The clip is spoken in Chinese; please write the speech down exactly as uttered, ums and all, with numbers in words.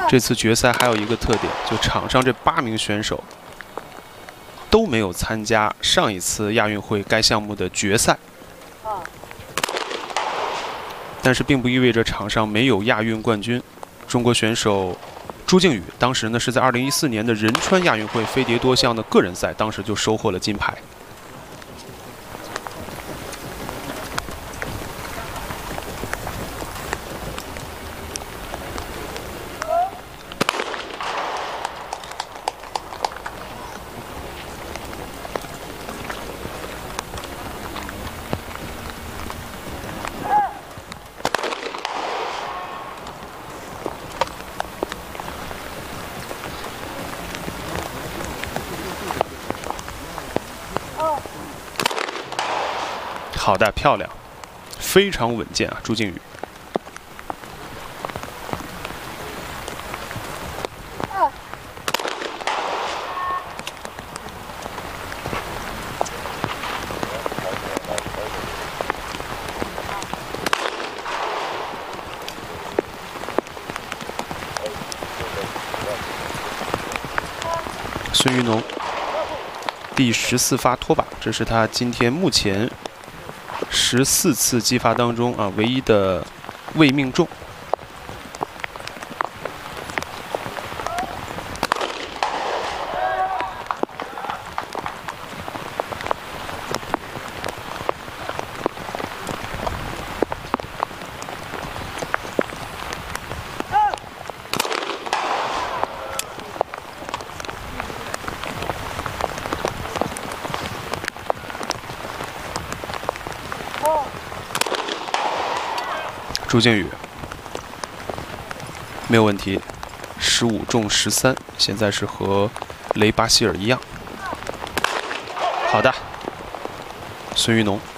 这次决赛还有一个特点，就场上这八名选手都没有参加上一次亚运会该项目的决赛。但是并不意味着场上没有亚运冠军。中国选手朱静宇当时呢是在二零一四年的仁川亚运会飞碟多项的个人赛，当时就收获了金牌。 好的，漂亮，非常稳健啊，朱静宇。孙玉农第十四发拖把，这是他今天目前 十四次击发当中啊，唯一的未命中。朱静宇没有问题，十五中十三，现在是和雷巴希尔一样。好的，孙玉农。